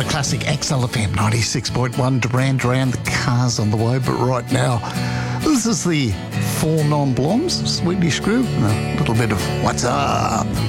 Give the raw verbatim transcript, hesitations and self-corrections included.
classic X L F M ninety-six point one, Duran Duran, the car's on the way, but right now, this is the Four Non-Blondes, Swedish group, and a little bit of What's Up?